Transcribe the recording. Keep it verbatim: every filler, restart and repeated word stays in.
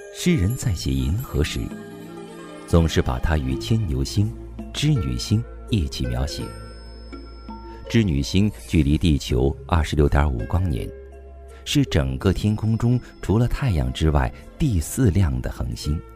诗人在写银河时，总是把它与牵牛星、织女星一起描写。织女星距离地球 二十六点五光年，是整个天空中除了太阳之外第四亮的恒星。